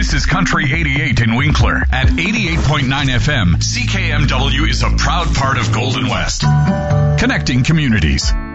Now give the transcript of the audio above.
This is Country 88 in Winkler. At 88.9 FM, CKMW is a proud part of Golden West. Connecting communities.